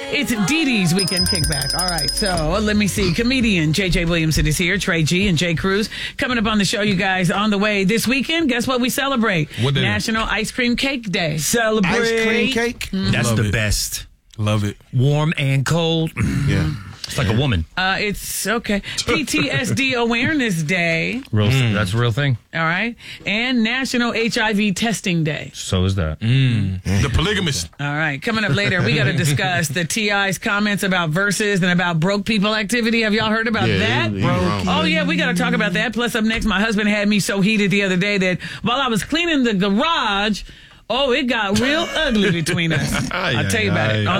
It's Dee Dee's Weekend Kickback. All right, so let me see. Comedian J.J. Williamson is here. Trey G and Jay Cruz coming up on the show, you guys, on the way this weekend. Guess what we celebrate? What day? National Ice Cream Cake Day. Celebrate. Ice cream cake? That's Love the it. best. Love it. Warm and cold. Yeah. It's like a woman. It's okay. PTSD Awareness Day. That's a real thing. All right. And National HIV Testing Day. So is that. The polygamist. All right. Coming up later, we got to discuss the T.I.'s comments about verses and about broke people activity. Have y'all heard about that? Oh, yeah. We got to talk about that. Plus, up next, my husband had me so heated the other day that while I was cleaning the garage, it got real ugly between us. I'll tell you about it.